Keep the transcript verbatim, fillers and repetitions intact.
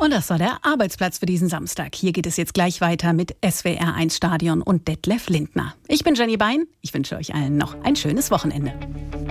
Und das war der Arbeitsplatz für diesen Samstag. Hier geht es jetzt gleich weiter mit S W R eins Stadion und Detlef Lindner. Ich bin Jenny Bein. Ich wünsche euch allen noch ein schönes Wochenende.